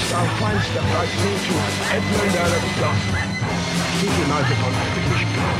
our fine step right through to Edmund Earl of Gloucester. He united on British